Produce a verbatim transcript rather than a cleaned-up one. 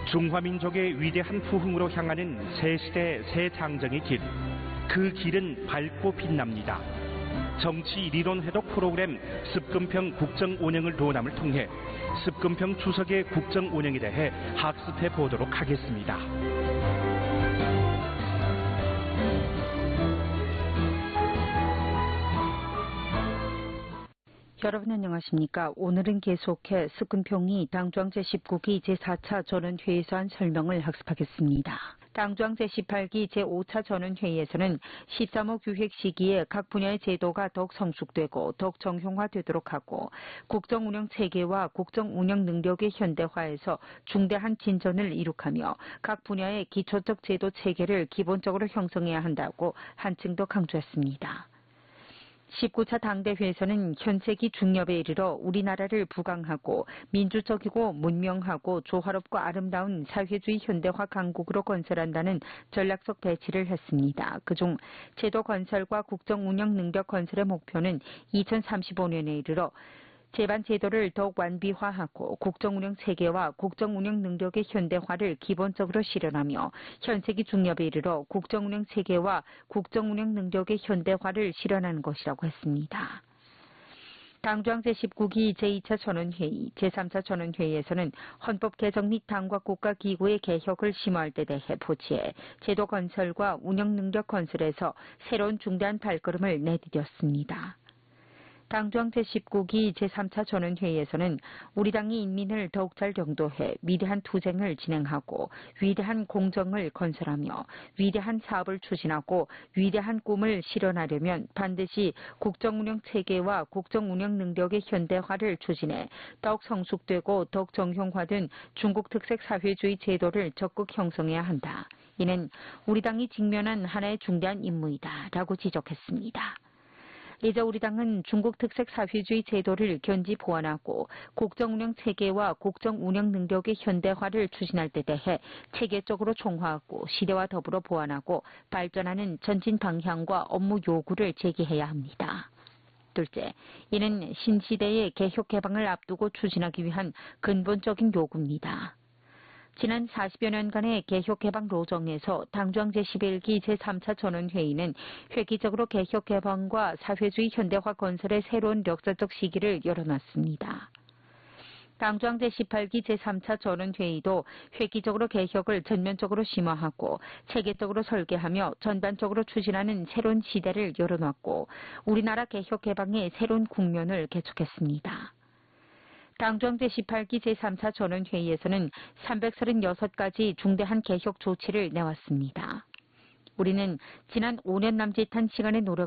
중화민족의 위대한 부흥으로 향하는 새 시대 새 장정의 길. 그 길은 밝고 빛납니다. 정치 리론 회독 프로그램 습근평 국정 운영을 도남을 통해 습근평 주석의 국정 운영에 대해 학습해 보도록 하겠습니다. 여러분 안녕하십니까? 오늘은 계속해 습근평이 당조항 제십구 기 제사 차 전원회의에서 한 설명을 학습하겠습니다. 당조항 제십팔 기 제오 차 전원회의에서는 십삼 호 기획 시기에 각 분야의 제도가 더욱 성숙되고 더욱 정형화되도록 하고 국정운영 체계와 국정운영 능력의 현대화에서 중대한 진전을 이룩하며 각 분야의 기초적 제도 체계를 기본적으로 형성해야 한다고 한층 더 강조했습니다. 십구 차 당대회에서는 현세기 중엽에 이르러 우리나라를 부강하고 민주적이고 문명하고 조화롭고 아름다운 사회주의 현대화 강국으로 건설한다는 전략적 배치를 했습니다. 그중 제도 건설과 국정운영 능력 건설의 목표는 이천삼십오 년에 이르러 제반 제도를 더욱 완비화하고 국정운영 체계와 국정운영 능력의 현대화를 기본적으로 실현하며 현세기 중엽에 이르러 국정운영 체계와 국정운영 능력의 현대화를 실현하는 것이라고 했습니다. 당조항 제십구 기 제이 차 전원회의, 제삼 차 전원회의에서는 헌법 개정 및 당과 국가기구의 개혁을 심화할 데 대해 포치해 제도 건설과 운영 능력 건설에서 새로운 중대한 발걸음을 내디뎠습니다. 당조항 제십구 기 제삼 차 전원회의에서는 우리 당이 인민을 더욱 잘 경도해 위대한 투쟁을 진행하고 위대한 공정을 건설하며 위대한 사업을 추진하고 위대한 꿈을 실현하려면 반드시 국정운영 체계와 국정운영 능력의 현대화를 추진해 더욱 성숙되고 더욱 정형화된 중국 특색 사회주의 제도를 적극 형성해야 한다. 이는 우리 당이 직면한 하나의 중대한 임무이다 라고 지적했습니다. 이제 우리 당은 중국 특색 사회주의 제도를 견지 보완하고 국정운영 체계와 국정운영 능력의 현대화를 추진할 데 대해 체계적으로 총화하고 시대와 더불어 보완하고 발전하는 전진 방향과 업무 요구를 제기해야 합니다. 둘째, 이는 신시대의 개혁 개방을 앞두고 추진하기 위한 근본적인 요구입니다. 지난 사십여 년간의 개혁개방 로정에서 당조항 제십일 기 제삼 차 전원회의는 획기적으로 개혁개방과 사회주의 현대화 건설의 새로운 역사적 시기를 열어놨습니다. 당조항 제십팔 기 제삼 차 전원회의도 획기적으로 개혁을 전면적으로 심화하고 체계적으로 설계하며 전반적으로 추진하는 새로운 시대를 열어놨고 우리나라 개혁개방의 새로운 국면을 개척했습니다. 당조항 제십팔 기 제삼 차 전원회의에서는 삼백삼십육 가지 중대한 개혁 조치를 내왔습니다. 우리는 지난 오 년 남짓한 시간의 노력을